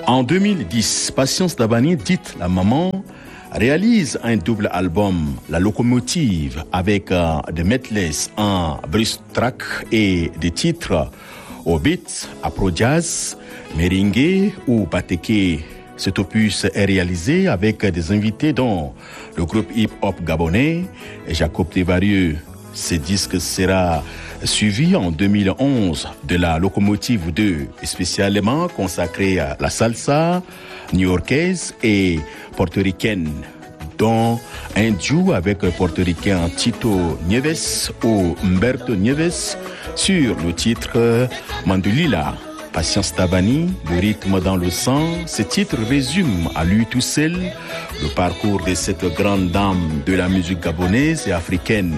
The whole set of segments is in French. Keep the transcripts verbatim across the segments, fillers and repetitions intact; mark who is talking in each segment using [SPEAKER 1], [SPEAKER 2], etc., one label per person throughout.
[SPEAKER 1] En deux mille dix, Patience Dabani, dite la maman, réalise un double album, La Locomotive, avec euh, des medleys en bruce track et des titres au beat, afro-jazz, merengue ou bateke. Cet opus est réalisé avec des invités dont le groupe hip-hop gabonais et Jacob Devarieux. Ce disque sera suivi en deux mille onze de La Locomotive deux, spécialement consacré à la salsa new-yorkaise et portoricaine, dont un duo avec le portoricain Tito Nieves ou Humberto Nieves sur le titre Mandulila. Patience Dabani, le rythme dans le sang, ce titre résume à lui tout seul le parcours de cette grande dame de la musique gabonaise et africaine.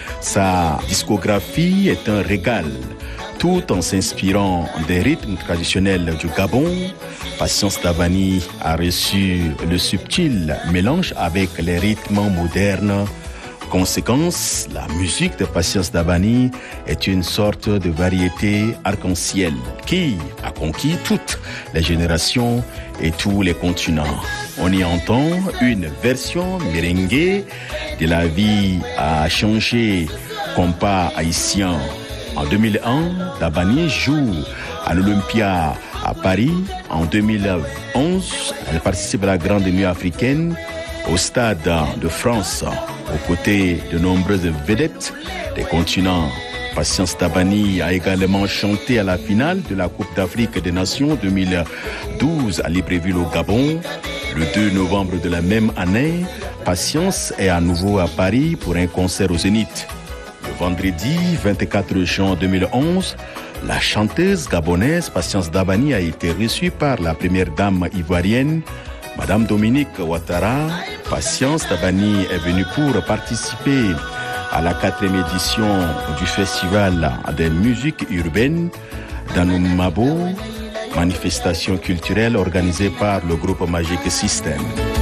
[SPEAKER 1] Sa discographie est un régal, tout en s'inspirant des rythmes traditionnels du Gabon. Patience Dabani a reçu le subtil mélange avec les rythmes modernes. Conséquence, la musique de Patience Dabani est une sorte de variété arc-en-ciel qui a conquis toutes les générations et tous les continents. On y entend une version merengue de La vie a changé, compas haïtien. En deux mille un, Dabani joue à l'Olympia à Paris. En deux mille onze, elle participe à la Grande Nuit africaine au Stade de France, aux côtés de nombreuses vedettes des continents. Patience Dabani a également chanté à la finale de la Coupe d'Afrique des Nations deux mille douze à Libreville au Gabon. Le deux novembre de la même année, Patience est à nouveau à Paris pour un concert au Zénith. Le vendredi vingt-quatre juin deux mille onze, la chanteuse gabonaise Patience Dabani a été reçue par la première dame ivoirienne, Madame Dominique Ouattara. Patience Dabani est venue pour participer à la quatrième édition du Festival des musiques urbaines d'Anoumabo, manifestation culturelle organisée par le groupe Magic System.